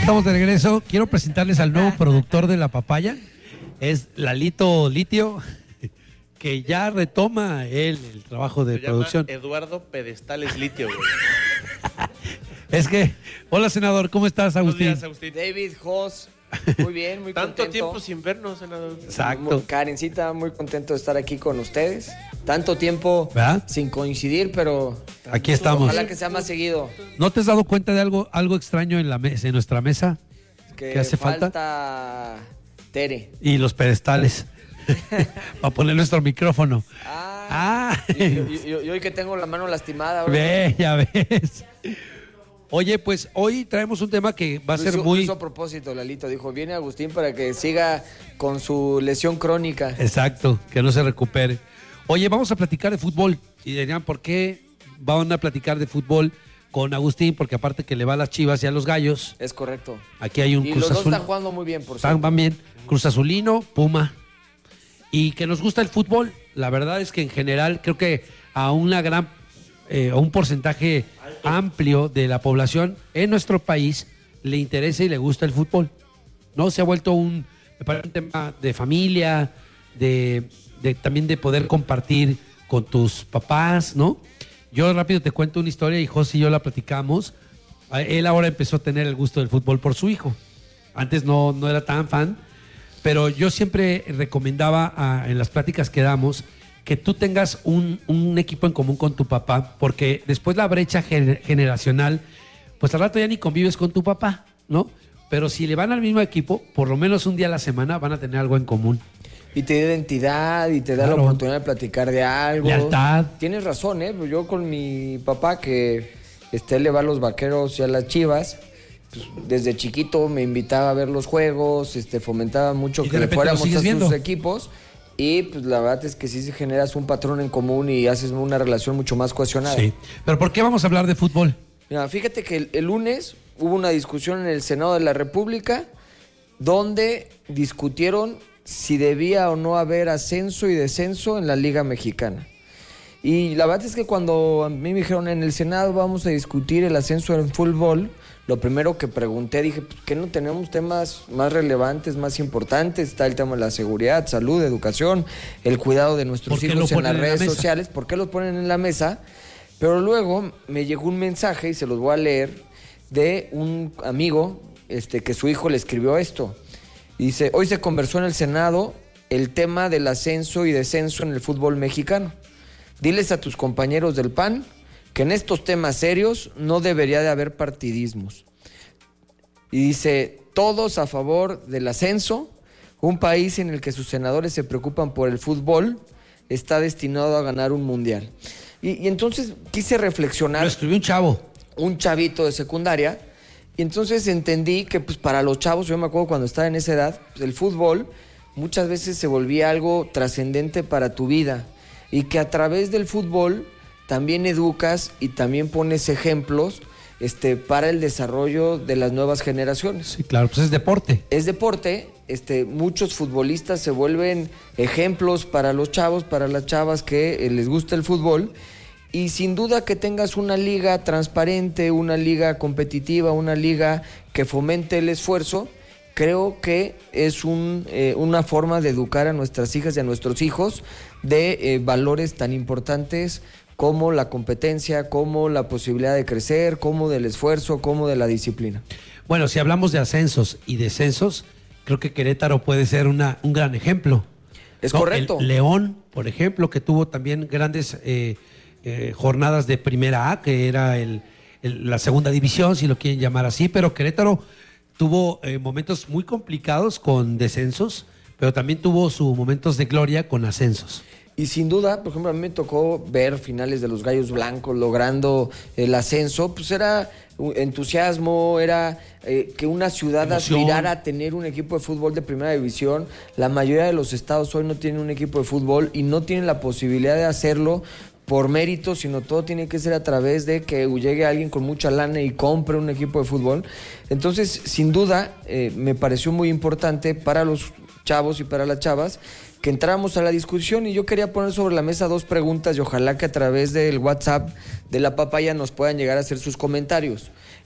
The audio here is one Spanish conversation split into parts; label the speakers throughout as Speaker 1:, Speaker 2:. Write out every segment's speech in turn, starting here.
Speaker 1: Estamos de regreso. Quiero presentarles al nuevo productor de La Papaya. Es Lalito Litio, que ya retoma él el trabajo de producción.
Speaker 2: Eduardo Pedestales Litio, güey.
Speaker 1: Es que, hola senador, ¿cómo estás, Agustín?
Speaker 2: Buenos días, Agustín.
Speaker 3: David, Jos, muy bien, muy
Speaker 2: Tanto
Speaker 3: contento.
Speaker 2: tiempo sin vernos, senador.
Speaker 1: Exacto.
Speaker 3: Karencita, muy contento de estar aquí con ustedes. Tanto tiempo
Speaker 1: ¿verdad?
Speaker 3: sin coincidir, pero
Speaker 1: Aquí estamos.
Speaker 3: ojalá que sea más seguido.
Speaker 1: ¿No te has dado cuenta de algo extraño en la mesa, en nuestra mesa? ¿Qué hace falta?
Speaker 3: Tere.
Speaker 1: Y los pedestales. Para poner nuestro micrófono.
Speaker 3: Y hoy que tengo la mano lastimada. ¿verdad?
Speaker 1: Ve, ya ves. Oye, pues hoy traemos un tema que va a ser
Speaker 3: Lo
Speaker 1: muy...
Speaker 3: hizo a propósito, Lalito. Dijo, viene Agustín para que siga con su lesión crónica.
Speaker 1: Exacto, que no se recupere. Oye, vamos a platicar de fútbol. Y dirían, ¿por qué van a platicar de fútbol con Agustín? Porque aparte que le va a las Chivas y a los Gallos,
Speaker 3: Es correcto.
Speaker 1: aquí hay un
Speaker 3: Y
Speaker 1: Cruz
Speaker 3: los dos
Speaker 1: Azul.
Speaker 3: están jugando muy bien, por cierto.
Speaker 1: Van bien. Cruz Azulino, Puma. Y que nos gusta el fútbol. La verdad es que en general creo que a un porcentaje amplio de la población en nuestro país le interesa y le gusta el fútbol. ¿No? Se ha vuelto me parece un tema de familia, también de poder compartir con tus papás, ¿no? Yo rápido te cuento una historia y José y yo la platicamos. Él ahora empezó a tener el gusto del fútbol por su hijo. Antes no era tan fan, pero yo siempre recomendaba en las pláticas que damos que tú tengas un equipo en común con tu papá, porque después la brecha generacional, pues al rato ya ni convives con tu papá, ¿no? Pero si le van al mismo equipo, por lo menos un día a la semana van a tener algo en común.
Speaker 3: Y te da identidad y te da
Speaker 1: Claro.
Speaker 3: la oportunidad de platicar de algo.
Speaker 1: Lealtad.
Speaker 3: Tienes razón, ¿eh? Yo con mi papá, que él le va a los Vaqueros y a las Chivas, pues, desde chiquito me invitaba a ver los juegos, fomentaba mucho
Speaker 1: Y de
Speaker 3: que le
Speaker 1: repente
Speaker 3: fuéramos
Speaker 1: lo sigues
Speaker 3: a sus
Speaker 1: viendo.
Speaker 3: equipos. Y pues la verdad es que sí generas un patrón en común y haces una relación mucho más cohesionada.
Speaker 1: Sí. Pero ¿por qué vamos a hablar de fútbol?
Speaker 3: Mira, fíjate que el lunes hubo una discusión en el Senado de la República donde discutieron si debía o no haber ascenso y descenso en la Liga Mexicana. Y la verdad es que cuando a mí me dijeron en el Senado vamos a discutir el ascenso en fútbol, lo primero que pregunté, dije, ¿por qué no tenemos temas más relevantes, más importantes? Está el tema de la seguridad, salud, educación, el cuidado de nuestros
Speaker 1: ¿Por qué
Speaker 3: hijos
Speaker 1: lo
Speaker 3: en las
Speaker 1: ponen en la
Speaker 3: redes
Speaker 1: mesa?
Speaker 3: sociales. ¿Por qué los ponen en la mesa? Pero luego me llegó un mensaje, y se los voy a leer, de un amigo que su hijo le escribió esto. Y dice, hoy se conversó en el Senado el tema del ascenso y descenso en el fútbol mexicano. Diles a tus compañeros del PAN que en estos temas serios no debería de haber partidismos. Y dice, todos a favor del ascenso, un país en el que sus senadores se preocupan por el fútbol está destinado a ganar un mundial. Y entonces quise reflexionar.
Speaker 1: Lo escribió un chavo.
Speaker 3: Un chavito de secundaria, y entonces entendí que pues para los chavos, yo me acuerdo cuando estaba en esa edad, pues, el fútbol muchas veces se volvía algo trascendente para tu vida, y que a través del fútbol también educas y también pones ejemplos para el desarrollo de las nuevas generaciones.
Speaker 1: Sí, claro, pues es deporte.
Speaker 3: Es deporte, muchos futbolistas se vuelven ejemplos para los chavos, para las chavas que les gusta el fútbol. Y sin duda que tengas una liga transparente, una liga competitiva, una liga que fomente el esfuerzo, creo que es una forma de educar a nuestras hijas y a nuestros hijos de valores tan importantes como la competencia, como la posibilidad de crecer, como del esfuerzo, como de la disciplina.
Speaker 1: Bueno, si hablamos de ascensos y descensos, creo que Querétaro puede ser un gran ejemplo.
Speaker 3: Es
Speaker 1: ¿no?
Speaker 3: correcto.
Speaker 1: El León, por ejemplo, que tuvo también grandes jornadas de primera A, que era la segunda división, si lo quieren llamar así, pero Querétaro tuvo momentos muy complicados con descensos, pero también tuvo sus momentos de gloria con ascensos.
Speaker 3: Y sin duda, por ejemplo, a mí me tocó ver finales de los Gallos Blancos logrando el ascenso, pues era entusiasmo, era que una ciudad
Speaker 1: Emoción.
Speaker 3: aspirara a tener un equipo de fútbol de primera división. La mayoría de los estados hoy no tienen un equipo de fútbol y no tienen la posibilidad de hacerlo por mérito, sino todo tiene que ser a través de que llegue alguien con mucha lana y compre un equipo de fútbol. Entonces, sin duda, me pareció muy importante para los chavos y para las chavas que entráramos a la discusión, y yo quería poner sobre la mesa dos preguntas y ojalá que a través del WhatsApp de La Papaya nos puedan llegar a hacer sus comentarios.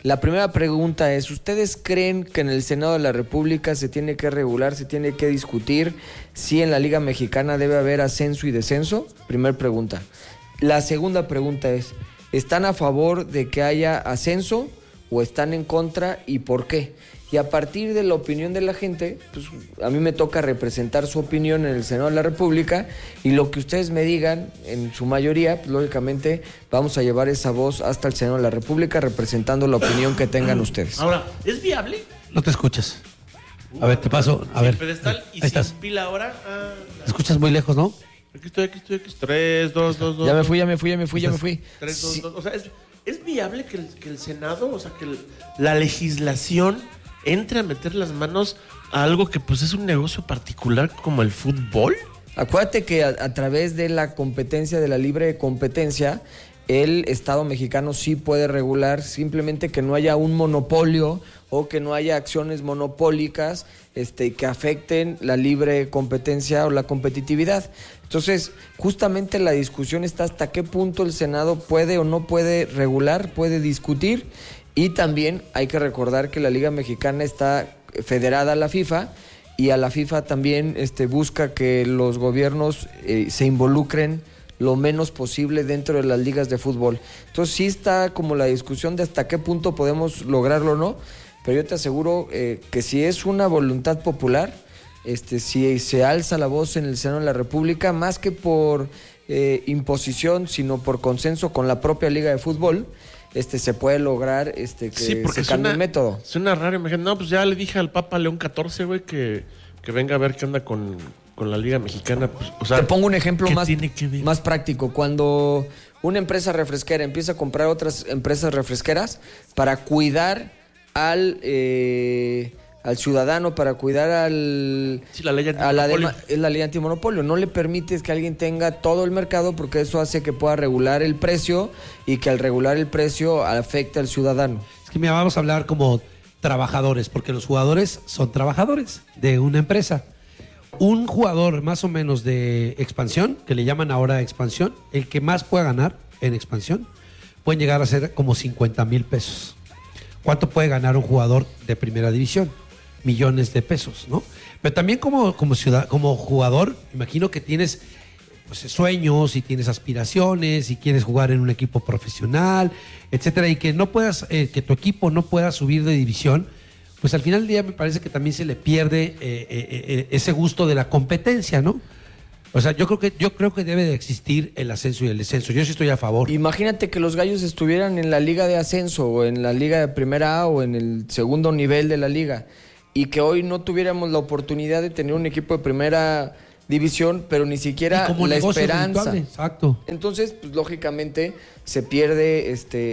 Speaker 3: La primera pregunta es, ¿ustedes creen que en el Senado de la República se tiene que regular, se tiene que discutir si en la Liga Mexicana debe haber ascenso y descenso? Primera pregunta. La segunda pregunta es, ¿están a favor de que haya ascenso o están en contra y por qué? Y a partir de la opinión de la gente, pues a mí me toca representar su opinión en el Senado de la República y lo que ustedes me digan, en su mayoría, pues lógicamente vamos a llevar esa voz hasta el Senado de la República representando la opinión que tengan ustedes.
Speaker 2: Ahora, ¿es viable?
Speaker 1: No te escuchas. A ver, te paso. A ver.
Speaker 2: El pedestal y
Speaker 1: Ahí
Speaker 2: sin
Speaker 1: estás.
Speaker 2: pila ahora.
Speaker 1: Te escuchas muy lejos, ¿no?
Speaker 2: Aquí estoy. 3, 2, 2, 2.
Speaker 3: Ya me fui.
Speaker 2: 3, 2,
Speaker 3: Sí.
Speaker 2: 2. O sea, ¿es viable que el Senado, o sea, que la legislación entre a meter las manos a algo que pues es un negocio particular como el fútbol?
Speaker 3: Acuérdate que a través de la competencia, de la libre competencia, el Estado mexicano sí puede regular, simplemente que no haya un monopolio o que no haya acciones monopólicas que afecten la libre competencia o la competitividad. Entonces, justamente la discusión está hasta qué punto el Senado puede o no puede regular, puede discutir, y también hay que recordar que la Liga Mexicana está federada a la FIFA, y a la FIFA también busca que los gobiernos se involucren lo menos posible dentro de las ligas de fútbol. Entonces sí está como la discusión de hasta qué punto podemos lograrlo o no, pero yo te aseguro que si es una voluntad popular, si se alza la voz en el Senado de la República, más que por imposición, sino por consenso con la propia Liga de Fútbol, se puede lograr que
Speaker 2: Sí, porque
Speaker 3: se cambie el método.
Speaker 2: Suena raro. Me dijeron, no, pues ya le dije al Papa León XIV, güey, que venga a ver qué onda con la Liga Mexicana. Pues, o sea,
Speaker 3: te pongo un ejemplo
Speaker 2: ¿qué
Speaker 3: más,
Speaker 2: tiene que ver?
Speaker 3: más práctico. Cuando una empresa refresquera empieza a comprar otras empresas refresqueras para cuidar al ciudadano, para cuidar al...
Speaker 2: Sí, la ley
Speaker 3: a la
Speaker 2: antimonopolio.
Speaker 3: es la ley antimonopolio. No le permites que alguien tenga todo el mercado porque eso hace que pueda regular el precio y que al regular el precio afecte al ciudadano.
Speaker 1: Es que mira, vamos a hablar como trabajadores, porque los jugadores son trabajadores de una empresa. Un jugador más o menos de expansión, que le llaman ahora expansión, el que más pueda ganar en expansión, pueden llegar a ser como 50,000 pesos. ¿Cuánto puede ganar un jugador de primera división? Millones de pesos, ¿no? Pero también como jugador, imagino que tienes pues, sueños y tienes aspiraciones y quieres jugar en un equipo profesional, etcétera, y que no puedas, que tu equipo no pueda subir de división, pues al final del día me parece que también se le pierde ese gusto de la competencia, ¿no? O sea, yo creo que debe de existir el ascenso y el descenso. Yo sí estoy a favor.
Speaker 3: Imagínate que los Gallos estuvieran en la liga de ascenso o en la liga de primera A o en el segundo nivel de la liga y que hoy no tuviéramos la oportunidad de tener un equipo de primera división, pero ni siquiera
Speaker 1: como
Speaker 3: la
Speaker 1: negocio
Speaker 3: esperanza.
Speaker 1: redituable, exacto.
Speaker 3: Entonces, pues lógicamente se pierde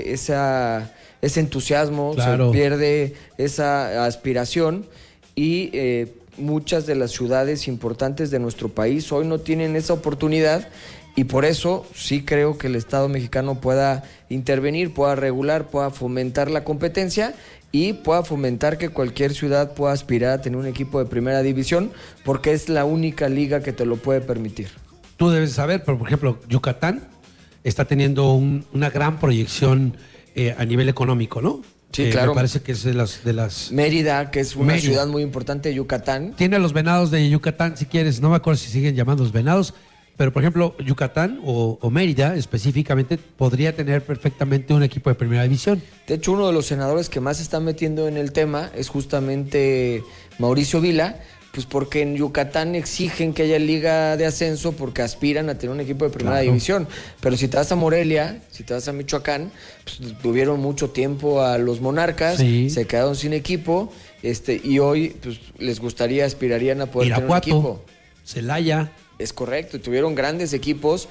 Speaker 3: ese entusiasmo,
Speaker 1: Claro.
Speaker 3: se pierde esa aspiración y muchas de las ciudades importantes de nuestro país hoy no tienen esa oportunidad y por eso sí creo que el Estado mexicano pueda intervenir, pueda regular, pueda fomentar la competencia y pueda fomentar que cualquier ciudad pueda aspirar a tener un equipo de primera división porque es la única liga que te lo puede permitir.
Speaker 1: Tú debes saber, pero por ejemplo, Yucatán está teniendo una gran proyección a nivel económico, ¿no?
Speaker 3: Sí, claro.
Speaker 1: Me parece que es de las...
Speaker 3: Mérida, que es una
Speaker 1: Mérida.
Speaker 3: ciudad muy importante de Yucatán.
Speaker 1: Tiene a los venados de Yucatán, si quieres. No me acuerdo si siguen llamando los venados, pero por ejemplo, Yucatán o Mérida específicamente podría tener perfectamente un equipo de primera división.
Speaker 3: De hecho, uno de los senadores que más se está metiendo en el tema es justamente Mauricio Vila, pues porque en Yucatán exigen que haya liga de ascenso porque aspiran a tener un equipo de primera
Speaker 1: Claro.
Speaker 3: división. Pero si te vas a Morelia, si te vas a Michoacán, pues tuvieron mucho tiempo a los Monarcas,
Speaker 1: Sí.
Speaker 3: se quedaron sin equipo, y hoy pues les gustaría, aspirarían a poder tener un equipo.
Speaker 1: Irapuato, Celaya,
Speaker 3: Es correcto, tuvieron grandes equipos,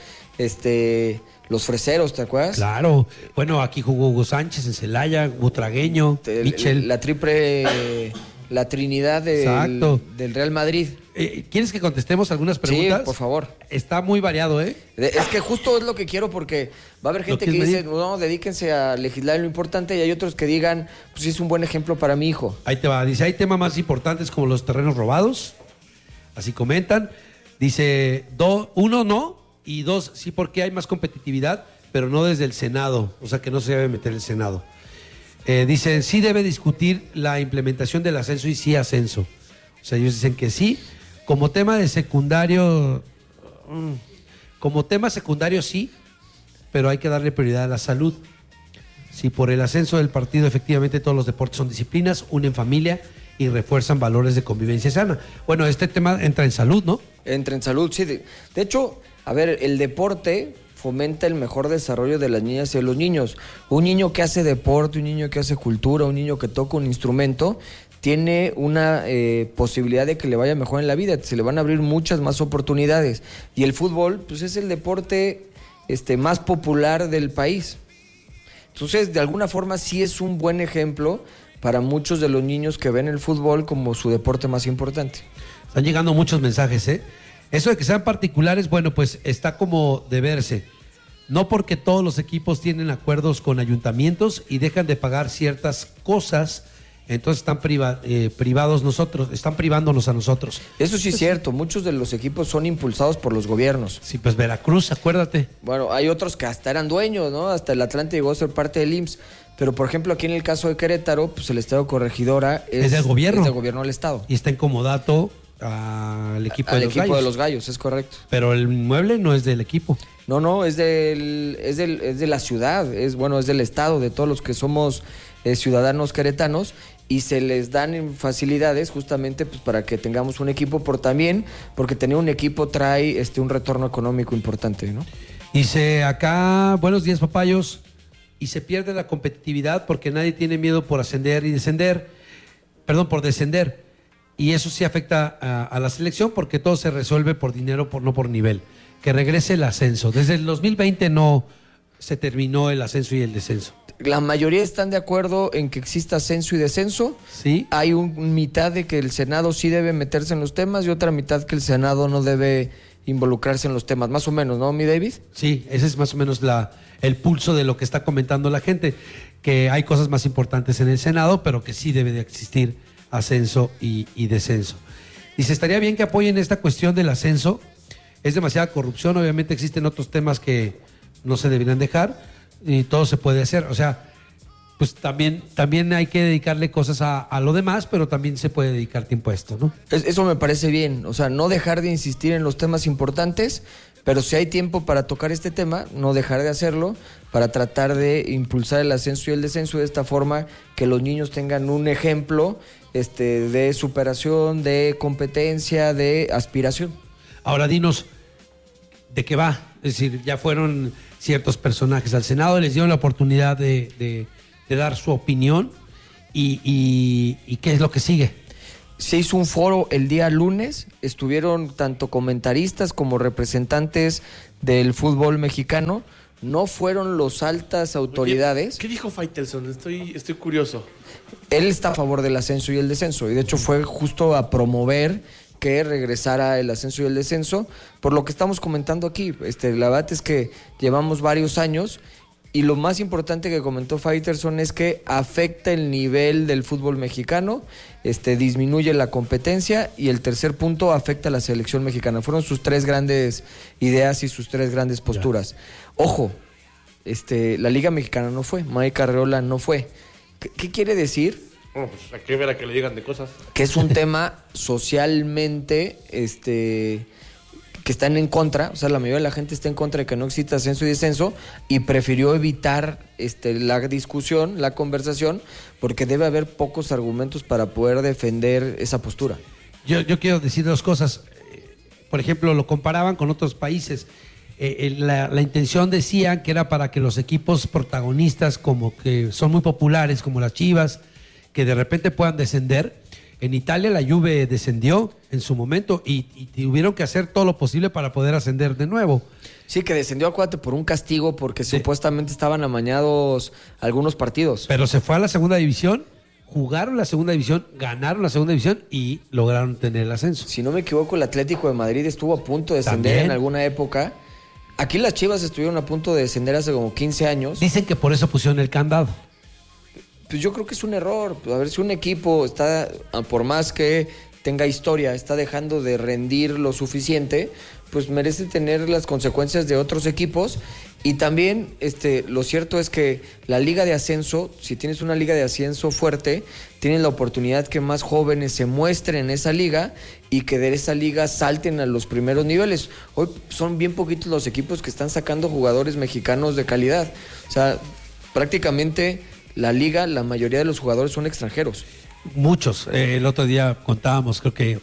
Speaker 3: los Freseros, ¿te acuerdas?
Speaker 1: claro. Bueno, aquí jugó Hugo Sánchez en Celaya, Butragueño, Michel.
Speaker 3: La Trinidad
Speaker 1: Exacto.
Speaker 3: del Real Madrid.
Speaker 1: ¿Quieres que contestemos algunas preguntas?
Speaker 3: Sí, por favor.
Speaker 1: Está muy variado, ¿eh?
Speaker 3: Es que justo es lo que quiero porque va a haber gente
Speaker 1: que
Speaker 3: que
Speaker 1: es
Speaker 3: dice,
Speaker 1: medir.
Speaker 3: no, dedíquense a legislar en lo importante y hay otros que digan, pues es un buen ejemplo para mi hijo.
Speaker 1: Ahí te va. Dice, hay temas más importantes como los terrenos robados. Así comentan. Dice, uno, no. Y dos, sí, porque hay más competitividad, pero no desde el Senado. O sea, que no se debe meter el Senado. Dice, sí debe discutir la implementación del ascenso y sí ascenso. O sea, ellos dicen que sí. Como tema secundario sí, pero hay que darle prioridad a la salud. Si por el ascenso del partido efectivamente todos los deportes son disciplinas, unen familia y refuerzan valores de convivencia sana. Bueno, este tema entra en salud, ¿no?
Speaker 3: Entra en salud, sí. De hecho, a ver, el deporte fomenta el mejor desarrollo de las niñas y de los niños. Un niño que hace deporte, un niño que hace cultura, un niño que toca un instrumento, tiene una posibilidad de que le vaya mejor en la vida, se le van a abrir muchas más oportunidades. Y el fútbol, pues es el deporte más popular del país. Entonces, de alguna forma, sí es un buen ejemplo para muchos de los niños que ven el fútbol como su deporte más importante.
Speaker 1: Están llegando muchos mensajes, ¿eh? Eso de que sean particulares, bueno, pues está como de verse. No porque todos los equipos tienen acuerdos con ayuntamientos y dejan de pagar ciertas cosas, entonces están están privándonos a nosotros.
Speaker 3: Eso sí es cierto, muchos de los equipos son impulsados por los gobiernos.
Speaker 1: Sí, pues Veracruz, acuérdate.
Speaker 3: Bueno, hay otros que hasta eran dueños, ¿no? Hasta el Atlante llegó a ser parte del IMSS. Pero, por ejemplo, aquí en el caso de Querétaro, pues el Estado Corregidora es
Speaker 1: del gobierno.
Speaker 3: Es del gobierno del Estado.
Speaker 1: Y está en comodato al equipo de los
Speaker 3: Gallos. Al equipo de
Speaker 1: los
Speaker 3: Gallos, es correcto.
Speaker 1: Pero el inmueble no es del equipo.
Speaker 3: No, es de la ciudad, es del Estado, de todos los que somos ciudadanos queretanos, y se les dan facilidades justamente pues para que tengamos un equipo, porque tener un equipo trae un retorno económico importante, ¿no?
Speaker 1: Dice acá, buenos días, papayos. Y se pierde la competitividad porque nadie tiene miedo por ascender y descender. Perdón, por descender. Y eso sí afecta a la selección porque todo se resuelve por dinero, no por nivel. Que regrese el ascenso. Desde el 2020 no se terminó el ascenso y el descenso.
Speaker 3: La mayoría están de acuerdo en que exista ascenso y descenso.
Speaker 1: Sí.
Speaker 3: Hay mitad de que el Senado sí debe meterse en los temas y otra mitad que el Senado no debe involucrarse en los temas. Más o menos, ¿no, mi David?
Speaker 1: Sí, ese es más o menos el pulso de lo que está comentando la gente. Que hay cosas más importantes en el Senado, pero que sí debe de existir ascenso y descenso. Dice, estaría bien que apoyen esta cuestión del ascenso. Es demasiada corrupción, obviamente existen otros temas que no se deberían dejar y todo se puede hacer. O sea, pues también hay que dedicarle cosas a lo demás, pero también se puede dedicar tiempo a esto, ¿no?
Speaker 3: Eso me parece bien, o sea, no dejar de insistir en los temas importantes, pero si hay tiempo para tocar este tema, no dejar de hacerlo, para tratar de impulsar el ascenso y el descenso de esta forma que los niños tengan un ejemplo de superación, de competencia, de aspiración.
Speaker 1: Ahora dinos, ¿de qué va? Es decir, ya fueron ciertos personajes al Senado, les dieron la oportunidad de dar su opinión y ¿qué es lo que sigue?
Speaker 3: Se hizo un foro el día lunes, estuvieron tanto comentaristas como representantes del fútbol mexicano, no fueron los altas autoridades.
Speaker 2: ¿Qué dijo Faitelson? Estoy curioso.
Speaker 3: Él está a favor del ascenso y el descenso, y de hecho fue justo a promover que regresara el ascenso y el descenso, por lo que estamos comentando aquí. La verdad es que llevamos varios años y lo más importante que comentó Faitelson es que afecta el nivel del fútbol mexicano, disminuye la competencia y el tercer punto afecta a la selección mexicana. Fueron sus tres grandes ideas y sus tres grandes posturas. Ojo, la Liga Mexicana no fue, Mike Arreola no fue. ¿Qué quiere decir?
Speaker 2: Bueno, pues hay que ver a que le digan de cosas.
Speaker 3: Que es un tema socialmente, que están en contra, o sea, la mayoría de la gente está en contra de que no exista ascenso y descenso y prefirió evitar la discusión, la conversación, porque debe haber pocos argumentos para poder defender esa postura.
Speaker 1: Yo quiero decir dos cosas. Por ejemplo, lo comparaban con otros países. La intención decían que era para que los equipos protagonistas, como que son muy populares, como las Chivas, que de repente puedan descender. En Italia la Juve descendió en su momento y tuvieron que hacer todo lo posible para poder ascender de nuevo.
Speaker 3: Sí, que descendió, acuérdate, por un castigo porque supuestamente estaban amañados algunos partidos.
Speaker 1: Pero se fue a la segunda división, jugaron la segunda división, ganaron la segunda división y lograron tener el ascenso.
Speaker 3: Si no me equivoco, el Atlético de Madrid estuvo a punto de descender en alguna época. Aquí las Chivas estuvieron a punto de descender hace como 15 años.
Speaker 1: Dicen que por eso pusieron el candado.
Speaker 3: Pues yo creo que es un error. A ver, si un equipo está, por más que tenga historia, está dejando de rendir lo suficiente, pues merece tener las consecuencias de otros equipos. Y también lo cierto es que la liga de ascenso, si tienes una liga de ascenso fuerte, tienes la oportunidad que más jóvenes se muestren en esa liga y que de esa liga salten a los primeros niveles. Hoy son bien poquitos los equipos que están sacando jugadores mexicanos de calidad. O sea, prácticamente la liga, la mayoría de los jugadores son extranjeros.
Speaker 1: Muchos. El otro día contábamos, creo que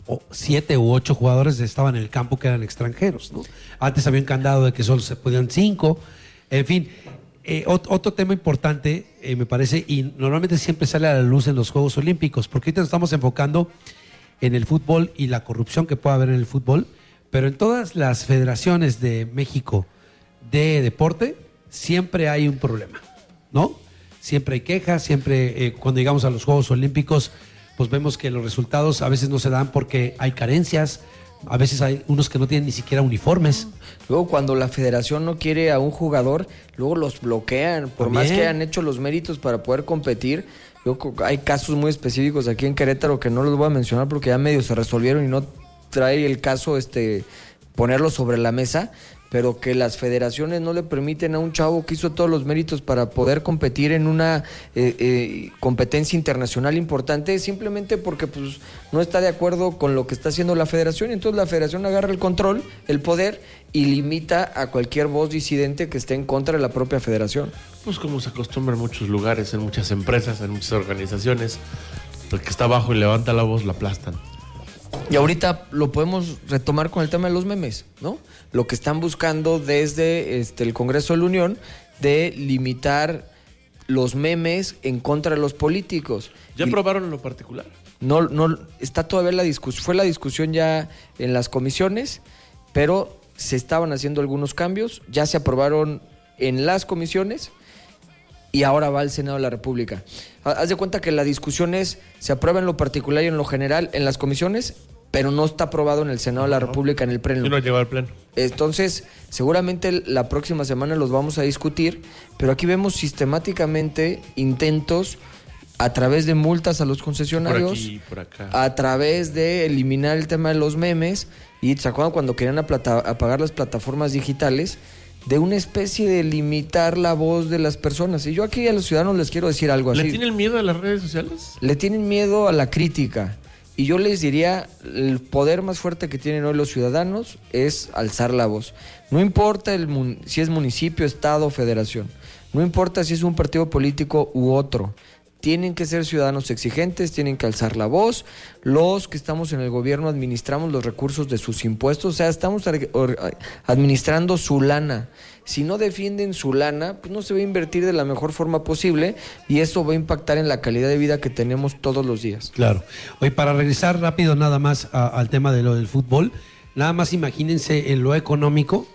Speaker 1: 7 u 8 jugadores estaban en el campo que eran extranjeros, ¿no? Antes había un candado de que solo se podían 5. En fin, otro tema importante, me parece, y normalmente siempre sale a la luz en los Juegos Olímpicos, porque ahorita nos estamos enfocando en el fútbol y la corrupción que puede haber en el fútbol, pero en todas las federaciones de México de deporte siempre hay un problema, ¿no? Siempre hay quejas, siempre cuando llegamos a los Juegos Olímpicos pues vemos que los resultados a veces no se dan porque hay carencias, a veces hay unos que no tienen ni siquiera uniformes.
Speaker 3: Luego cuando la federación no quiere a un jugador, luego los bloquean, por más que hayan hecho los méritos para poder competir. Luego hay casos muy específicos aquí en Querétaro que no los voy a mencionar porque ya medio se resolvieron y no trae el caso ponerlo sobre la mesa, pero que las federaciones no le permiten a un chavo que hizo todos los méritos para poder competir en una competencia internacional importante, simplemente porque pues no está de acuerdo con lo que está haciendo la federación. Entonces la federación agarra el control, el poder y limita a cualquier voz disidente que esté en contra de la propia federación.
Speaker 2: Pues como se acostumbra en muchos lugares, en muchas empresas, en muchas organizaciones, el que está abajo y levanta la voz, la aplastan.
Speaker 3: Y ahorita lo podemos retomar con el tema de los memes, ¿no? Lo que están buscando desde el Congreso de la Unión de limitar los memes en contra de los políticos.
Speaker 2: ¿Ya aprobaron en lo particular?
Speaker 3: No, está todavía la discusión. Fue la discusión ya en las comisiones, pero se estaban haciendo algunos cambios. Ya se aprobaron en las comisiones y ahora va al Senado de la República. Haz de cuenta que la discusión se aprueba en lo particular y en lo general en las comisiones, pero no está aprobado en el Senado de la República, en el Pleno.
Speaker 2: Y no llegó al Pleno.
Speaker 3: Entonces, seguramente la próxima semana los vamos a discutir, pero aquí vemos sistemáticamente intentos a través de multas a los concesionarios,
Speaker 2: por aquí, por acá,
Speaker 3: a través de eliminar el tema de los memes, y ¿se acuerdan cuando querían apagar las plataformas digitales? De una especie de limitar la voz de las personas. Y yo aquí a los ciudadanos les quiero decir algo así.
Speaker 2: ¿Le tienen miedo a las redes sociales?
Speaker 3: Le tienen miedo a la crítica. Y yo les diría, el poder más fuerte que tienen hoy los ciudadanos es alzar la voz. No importa si es municipio, estado o federación. No importa si es un partido político u otro. Tienen que ser ciudadanos exigentes, tienen que alzar la voz. Los que estamos en el gobierno administramos los recursos de sus impuestos, o sea, estamos administrando su lana. Si no defienden su lana, pues no se va a invertir de la mejor forma posible y eso va a impactar en la calidad de vida que tenemos todos los días.
Speaker 1: Claro. Oye, para regresar rápido nada más al tema de lo del fútbol, nada más imagínense en lo económico,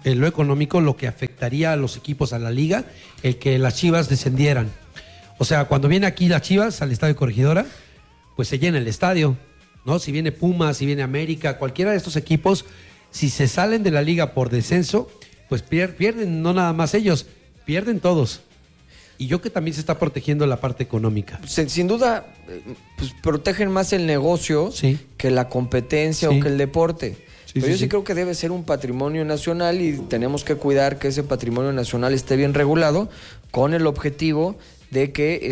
Speaker 1: lo que afectaría a los equipos, a la liga, el que las Chivas descendieran. O sea, cuando viene aquí las Chivas al Estadio Corregidora, pues se llena el estadio, ¿no? Si viene Pumas, si viene América, cualquiera de estos equipos, si se salen de la liga por descenso, pues pierden no nada más ellos, pierden todos. Y yo que también se está protegiendo la parte económica.
Speaker 3: Sin duda, pues protegen más el negocio que la competencia o que el deporte. Pero yo sí creo que debe ser un patrimonio nacional y tenemos que cuidar que ese patrimonio nacional esté bien regulado con el objetivo de que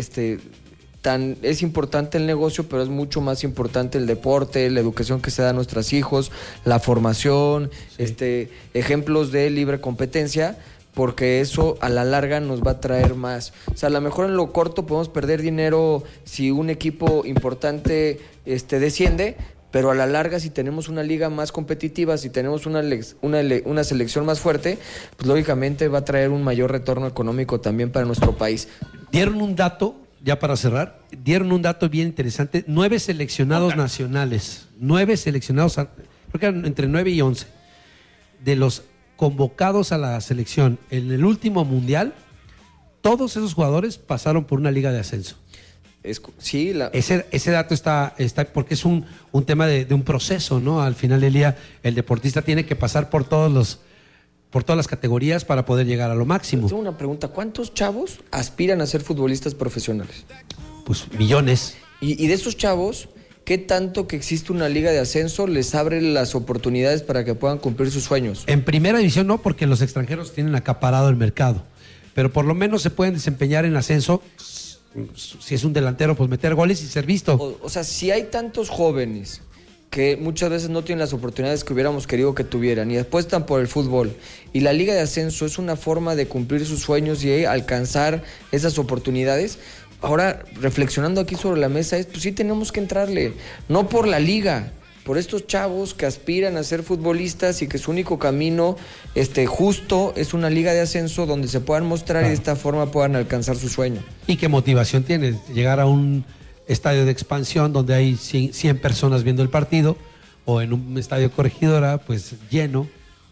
Speaker 3: es importante el negocio, pero es mucho más importante el deporte, la educación que se da a nuestros hijos, la formación, ejemplos de libre competencia, porque eso a la larga nos va a traer más. O sea, a lo mejor en lo corto podemos perder dinero si un equipo importante desciende, pero a la larga si tenemos una liga más competitiva, si tenemos una selección más fuerte, pues lógicamente va a traer un mayor retorno económico también para nuestro país.
Speaker 1: Dieron un dato, ya para cerrar, bien interesante, 9 seleccionados nacionales, 9 seleccionados, creo que eran entre 9 y 11, de los convocados a la selección en el último mundial, todos esos jugadores pasaron por una liga de ascenso. Ese dato está porque es un tema de un proceso, ¿no? Al final del día, el deportista tiene que pasar por todas las categorías para poder llegar a lo máximo.
Speaker 3: Tengo una pregunta, ¿cuántos chavos aspiran a ser futbolistas profesionales?
Speaker 1: Pues millones.
Speaker 3: Y de esos chavos, ¿qué tanto que existe una liga de ascenso les abre las oportunidades para que puedan cumplir sus sueños?
Speaker 1: En primera división no, porque los extranjeros tienen acaparado el mercado. Pero por lo menos se pueden desempeñar en ascenso. Si es un delantero, pues meter goles y ser visto.
Speaker 3: O sea, si hay tantos jóvenes que muchas veces no tienen las oportunidades que hubiéramos querido que tuvieran y apuestan por el fútbol, y la liga de ascenso es una forma de cumplir sus sueños y alcanzar esas oportunidades, ahora reflexionando aquí sobre la mesa pues sí tenemos que entrarle, no por la liga, por estos chavos que aspiran a ser futbolistas y que su único camino justo es una liga de ascenso donde se puedan mostrar y de esta forma puedan alcanzar su sueño.
Speaker 1: ¿Y qué motivación tiene? Llegar a un estadio de expansión donde hay 100 personas viendo el partido, o en un estadio Corregidora, pues lleno,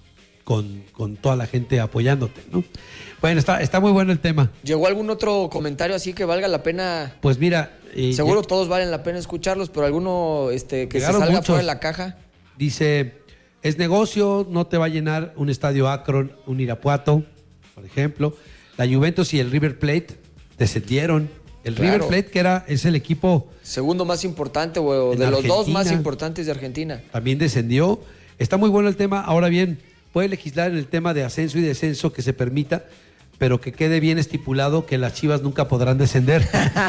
Speaker 1: con toda la gente apoyándote, ¿no? Bueno, está muy bueno el tema.
Speaker 3: ¿Llegó algún otro comentario así que valga la pena?
Speaker 1: Pues mira...
Speaker 3: seguro todos valen la pena escucharlos, pero alguno que se salga
Speaker 1: muchos.
Speaker 3: fuera de la caja.
Speaker 1: Dice, es negocio, no te va a llenar un estadio Akron, un Irapuato, por ejemplo. La Juventus y el River Plate descendieron. El River Plate, que es el equipo...
Speaker 3: segundo más importante, o de los dos más importantes de Argentina.
Speaker 1: También descendió. Está muy bueno el tema. Ahora bien, puede legislar en el tema de ascenso y descenso que se permita, pero que quede bien estipulado que las Chivas nunca podrán descender.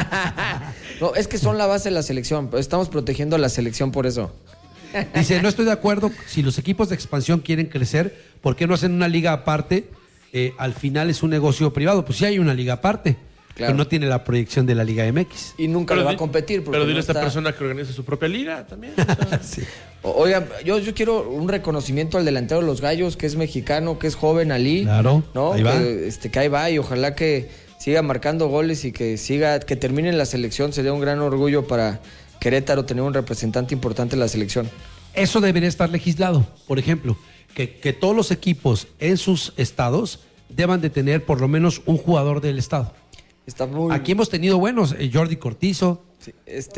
Speaker 3: No, es que son la base de la selección. Estamos protegiendo a la selección por eso.
Speaker 1: Dice, no estoy de acuerdo. Si los equipos de expansión quieren crecer, ¿por qué no hacen una liga aparte? Al final es un negocio privado. Pues sí hay una liga aparte, pero no tiene la proyección de la Liga MX.
Speaker 3: Y nunca le va a competir.
Speaker 2: Pero dile a esta persona que organice su propia liga también.
Speaker 1: Sí.
Speaker 3: Oiga, yo quiero un reconocimiento al delantero de los Gallos, que es mexicano, que es joven, Ali.
Speaker 1: Claro,
Speaker 3: ¿no?
Speaker 1: ahí va.
Speaker 3: Que ahí va, y ojalá que siga marcando goles y que termine en la selección. Sería un gran orgullo para Querétaro tener un representante importante en la selección. Eso
Speaker 1: debería estar legislado. Por ejemplo, que todos los equipos en sus estados deban de tener por lo menos un jugador del estado. Aquí hemos tenido buenos, Jordi Cortizo.
Speaker 3: Sí,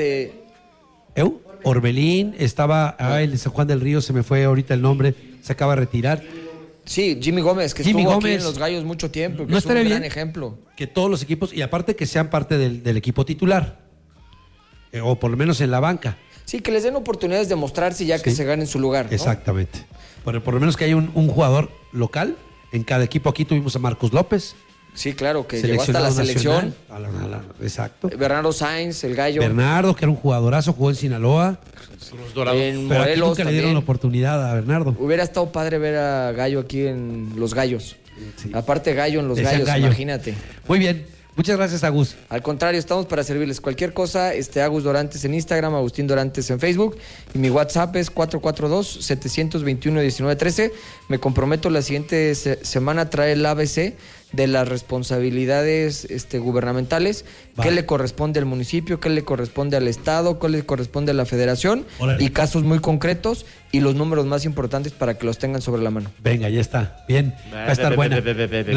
Speaker 1: Orbelín, estaba el de San Juan del Río, se me fue ahorita el nombre, se acaba de retirar.
Speaker 3: Sí, Jimmy Gómez, que estuvo aquí en los Gallos mucho tiempo, que
Speaker 1: no
Speaker 3: es un gran ejemplo.
Speaker 1: Que todos los equipos, y aparte que sean parte del equipo titular, o por lo menos en la banca.
Speaker 3: Sí, que les den oportunidades de mostrarse ya que se ganen su lugar, ¿no?
Speaker 1: Exactamente. Por lo menos que haya un jugador local en cada equipo. Aquí tuvimos a Marcos López.
Speaker 3: Sí, claro, que llegó hasta la selección.
Speaker 1: Exacto.
Speaker 3: Bernardo Sainz, el Gallo.
Speaker 1: Bernardo, que era un jugadorazo, jugó en Sinaloa.
Speaker 2: Los Dorados.
Speaker 3: En
Speaker 1: pero
Speaker 3: Morelos
Speaker 1: aquí nunca
Speaker 3: también
Speaker 1: le dieron la oportunidad a Bernardo.
Speaker 3: Hubiera estado padre ver a Gallo aquí en Los Gallos. Sí. Aparte Gallo en Los Gallos, imagínate.
Speaker 1: Muy bien. Muchas gracias, Agus.
Speaker 3: Al contrario, estamos para servirles. Cualquier cosa, Agus Dorantes en Instagram, Agustín Dorantes en Facebook. Y mi WhatsApp es 442-721-1913. Me comprometo la siguiente semana a traer el ABC de las responsabilidades gubernamentales. ¿Qué le corresponde al municipio? ¿Qué le corresponde al Estado? ¿Qué le corresponde a la Federación?
Speaker 1: Órale.
Speaker 3: Y casos muy concretos y los números más importantes para que los tengan sobre la mano.
Speaker 1: Venga, ya está. Bien. Va a estar buena.